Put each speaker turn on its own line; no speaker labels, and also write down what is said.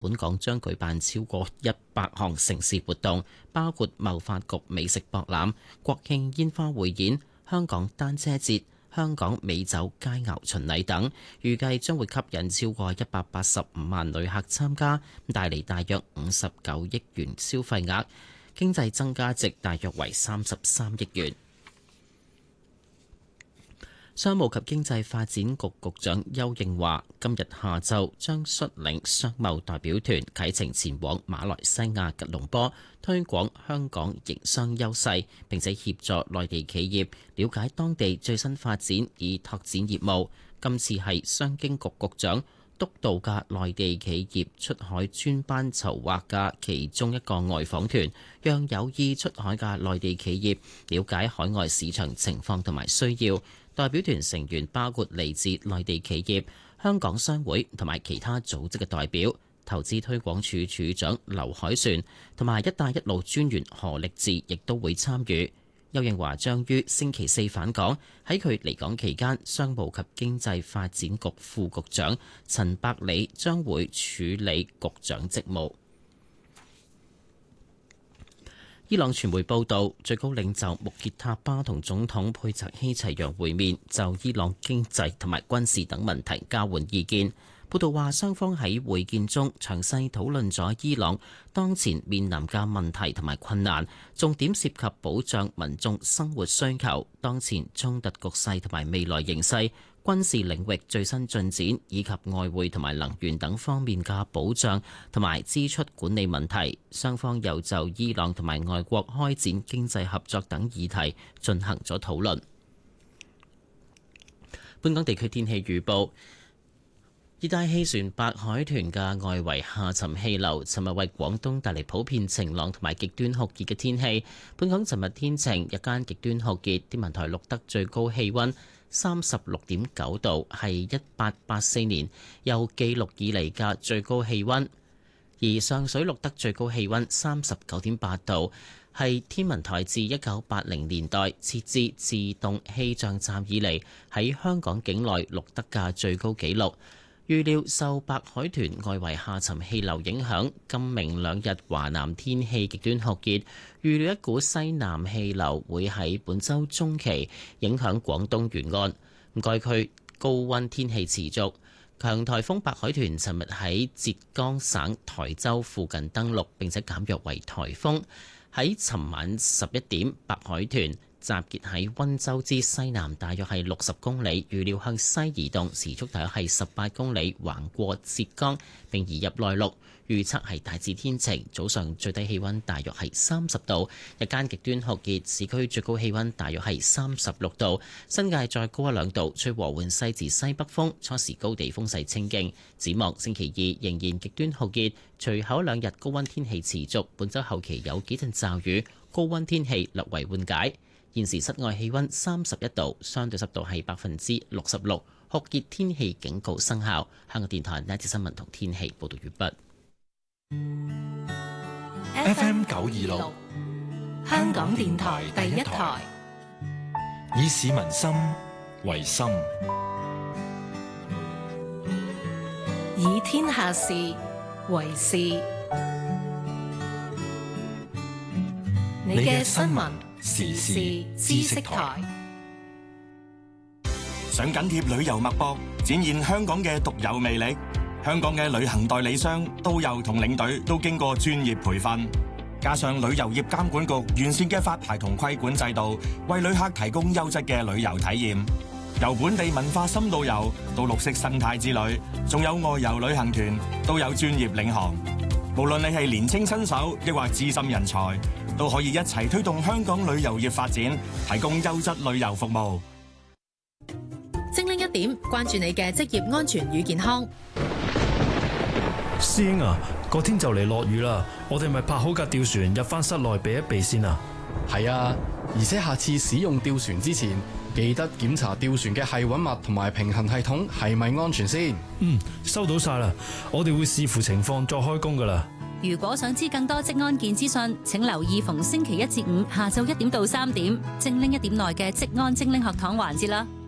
本港將舉辦超過100項盛事活動，包括貿發局美食博覽、國慶煙花匯演、香港單車節、香港美酒佳肴巡禮等，預計將會吸引超過185萬旅客參加，帶嚟大約59億元消費額，經濟增加值大約為33億元。商務及經濟發展局局長邱應華今日下晝將率領商貿代表團啟程前往馬來西亞吉隆坡，推廣香港營商優勢，並且協助內地企業了解當地最新發展，以拓展業務。今次係商經局局長督導嘅內地企業出海專班籌劃嘅其中一個外訪團，讓有意出海嘅內地企業了解海外市場情況同埋需要。代表團成員包括嚟自內地企業、香港商會同埋其他組織嘅代表。投資推廣署署長劉凱旋同埋「一帶一路」專員何力智亦都會參與。邱應華將於星期四返港，喺佢離港期間，商務及經濟發展局副局長陳百里將會處理局長職務。伊朗傳媒報道，最高領袖穆傑塔巴同總統佩澤希齊揚會面，就伊朗經濟同埋軍事等問題交換意見。報道話，雙方喺會見中詳細討論咗伊朗當前面臨嘅問題同埋困難，重點涉及保障民眾生活需求、當前衝突局勢同埋未來形勢、軍事領域最新進展，以及外匯同埋能源等方面嘅保障同埋支出管理問題。雙方又就伊朗同埋外國開展經濟合作等議題進行咗討論。本港地區天氣預報。熱帶氣旋白海豚嘅外圍下沉氣流，尋日為廣東帶嚟普遍晴朗同埋極端酷熱嘅天氣。本港尋日天晴，日間極端酷熱，天文台錄得最高氣温36.9度，係1884年有記錄以嚟嘅最高氣温。而上水錄得最高氣温39.8度，係天文台自1980年代設置自動氣象站以嚟喺香港境內錄得嘅最高紀錄。預料受白海豚外圍下沉氣流影響，今明兩日華南天氣極端酷熱。預料一股西南氣流會喺本週中期影響廣東沿岸，該區高溫天氣持續。強颱風白海豚尋日喺浙江省台州附近登陸，並且減弱為颱風。喺尋晚11點，白海豚集結喺溫州之西南，大約係60公里，預料向西移動，時速大約係18公里，橫過浙江並移入內陸。預測係大致天晴，早上最低氣溫大約係30度，日間極端酷熱，市區最高氣溫大約係36度，新界再高1-2度，吹和緩西至西北風，初時高地風勢清勁。展望星期二仍然極端酷熱，隨後2日高溫天氣持續，本週後期有幾陣驟雨，高溫天氣略為緩解。現時室外氣溫31度，相對濕度係66%，酷熱天氣警告生效。香港電台呢節新聞同天氣報道完畢。
FM 926，香港電台第一台，以市民心為心，
以天下事為事。你嘅新聞時事知識台，
想緊貼旅遊脈搏，展現香港嘅獨有魅力。香港嘅旅行代理商、導遊同領隊都經過專業培訓，加上旅遊業監管局完善嘅發牌同規管制度，為旅客提供優質嘅旅遊體驗。由本地文化深度遊到綠色生態之旅，仲有外遊旅行團，都有專業領航。無論你係年青新手，抑或資深人才，都可以一齊推動香港旅遊業發展，提供優質旅遊服務。
精靈一點，關注你嘅職業安全與健康。
師兄啊，個天就嚟落雨啦，我哋咪泊好架吊船入翻室內避一避先啊。
係啊，而且下次使用吊船之前，記得檢查吊船嘅繫穩物同埋平衡系統係咪安全先。
收到晒啦，我哋會視乎情況再開工噶啦。
如果想知更多職安健資訊，請留意逢星期1至5下晝1點到3點，精靈一點內嘅職安精靈學堂環節啦。